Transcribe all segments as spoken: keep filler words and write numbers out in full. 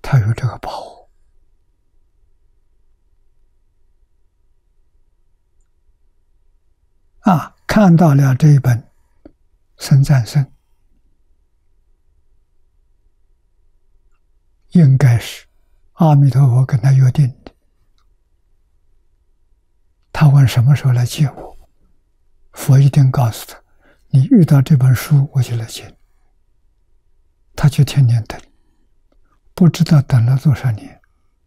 他有这个把握。啊，看到了这一本《僧赞僧》，应该是阿弥陀佛跟他约定的。他问什么时候来接我，佛一定告诉他，你遇到这本书我就来接你。他就天天等，不知道等了多少年，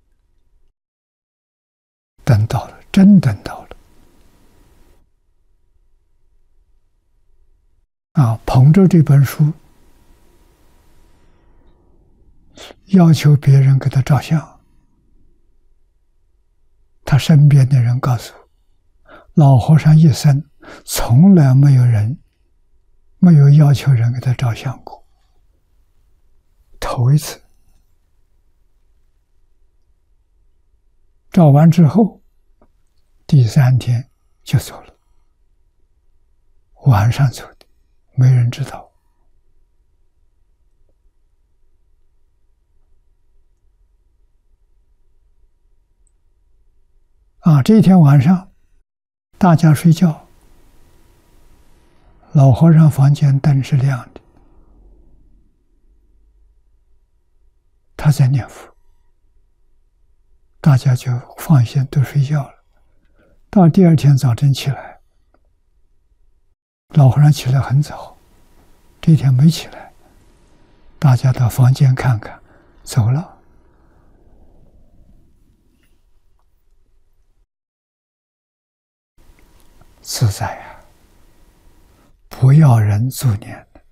等到了，真等到了。啊，捧着这本书，要求别人给他照相。他身边的人告诉我，老和尚一生从来没有人没有要求人给他照相过，头一次。照完之后，第三天就走了，晚上走的，没人知道。啊，这一天晚上，大家睡觉，老和尚房间灯是亮的，他在念佛，大家就放心都睡觉了。到第二天早晨起来，老和尚起来很早，这一天没起来，大家到房间看看，走了。自在呀、啊，不要人助念的，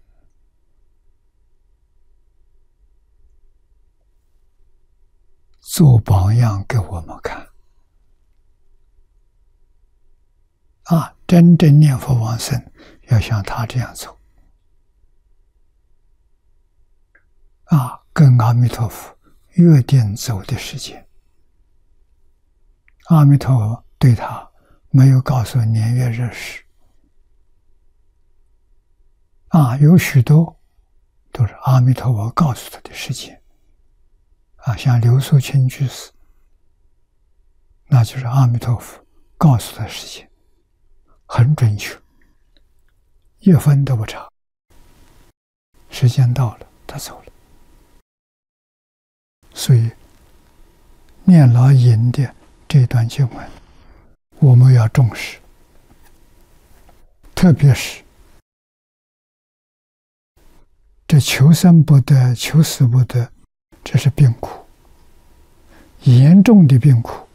做榜样给我们看。啊，真正念佛往生，要像他这样走。啊，跟阿弥陀佛约定走的时间。阿弥陀佛对他没有告诉年月日时。啊，有许多都是阿弥陀佛告诉他的事情。啊，像刘素清居士，那就是阿弥陀佛告诉他的事情，很准确，一分都不差。时间到了，他走了。所以，念老引的这段经文，我们要重视，特别是这求生不得、求死不得，这是病苦，严重的病苦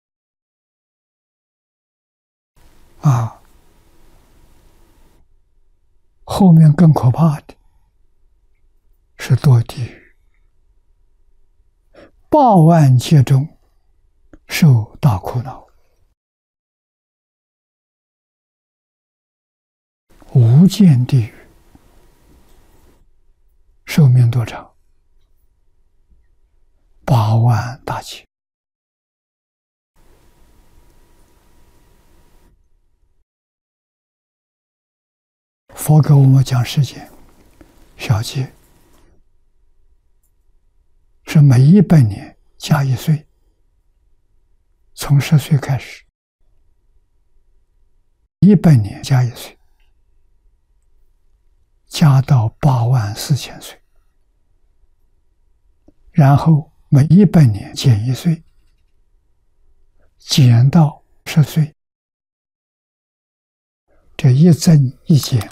啊！后面更可怕的是堕地狱，八万劫中受大苦恼，无间地狱寿命多长？八万大劫。佛给我们讲世间小劫，是每一百年加一岁，从十岁开始，一百年加一岁，加到八万四千岁，然后每一百年减一岁，减到十岁，这一增一减，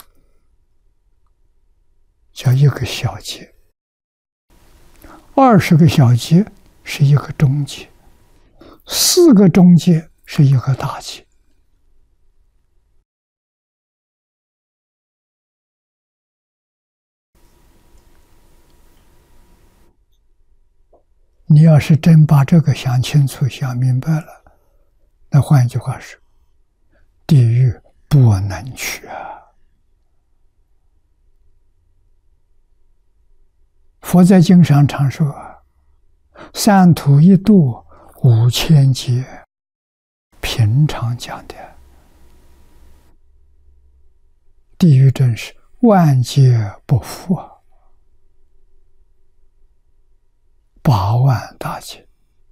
叫一个小劫。二十个小劫是一个中劫，四个中劫是一个大劫。你要是真把这个想清楚、想明白了，那换一句话是，地狱不能去啊！佛在经上常说，三途一度五千劫，平常讲的。地狱真是万劫不复啊！ 八万大劫。